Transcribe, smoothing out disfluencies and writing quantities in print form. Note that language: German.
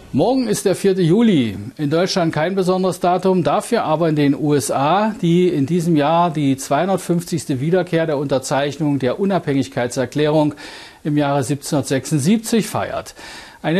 Morgen ist der 4. Juli. In Deutschland kein besonderes Datum, dafür aber in den USA, die in diesem Jahr die 250. Wiederkehr der Unterzeichnung der Unabhängigkeitserklärung im Jahre 1776 feiert.